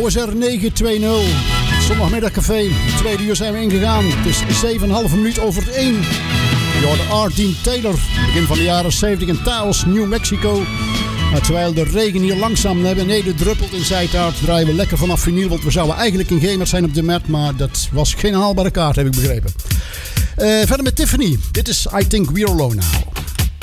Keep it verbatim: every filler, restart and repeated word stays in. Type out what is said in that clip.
O S R negen twintig. Zondagmiddagcafé. Tweede uur zijn we ingegaan. Het is zeven komma vijf minuut over het één. Je hoorde R. Dean Taylor. Begin van de jaren zeventig in Taos, New Mexico. Maar terwijl de regen hier langzaam naar beneden druppelt in Zijtaart, draaien we lekker vanaf vinyl. Want we zouden eigenlijk een gamer zijn op de mat. Maar dat was geen haalbare kaart, heb ik begrepen. Uh, verder met Tiffany. Dit is I Think We're Alone Now.